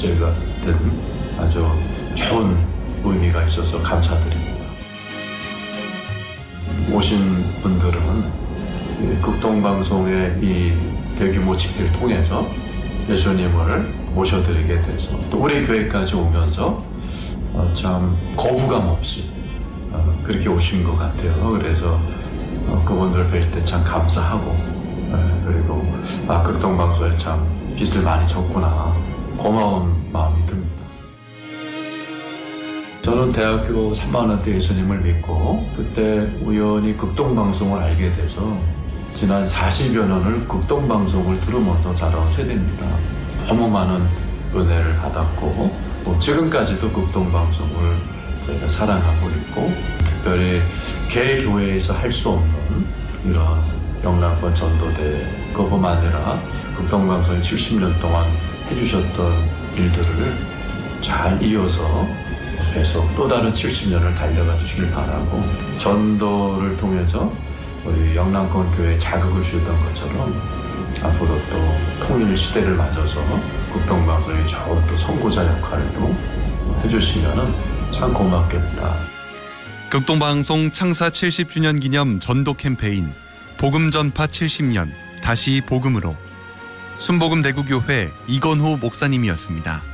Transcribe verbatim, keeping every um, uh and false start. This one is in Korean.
저희가 든 아주 좋은 의미가 있어서 감사드립니다. 오신 분들은 극동방송의 이 대규모 집회를 통해서 예수님을 모셔드리게 돼서 또 우리 교회까지 오면서 참 거부감 없이 그렇게 오신 것 같아요. 그래서 그분들 뵐 때 참 감사하고, 그리고 아 극동방송에 참 빚을 많이 졌구나, 고마운 마음이 듭니다. 저는 대학교 삼 학년 때 예수님을 믿고 그때 우연히 극동방송을 알게 돼서 지난 사십여 년을 극동방송을 들으면서 자라온 세대입니다. 너무 많은 은혜를 받았고 또 지금까지도 극동방송을 저희가 사랑하고 있고, 특별히 개교회에서 할 수 없는 이런 영락권 전도대, 그것뿐만 아니라 극동방송이 칠십 년 동안 해주셨던 일들을 잘 이어서 계속 또 다른 칠십 년을 달려가 주시길 바라고, 전도를 통해서 우리 영락권 교회에 자극을 주셨던 것처럼 앞으로 또 통일 시대를 맞아서 극동방송이 좋은 또 선구자 역할도 해주시면은 참 고맙겠다. 극동방송 창사 칠십 주년 기념 전도 캠페인 복음 전파 칠십 년 다시 복음으로, 순복음 대구교회 이건호 목사님이었습니다.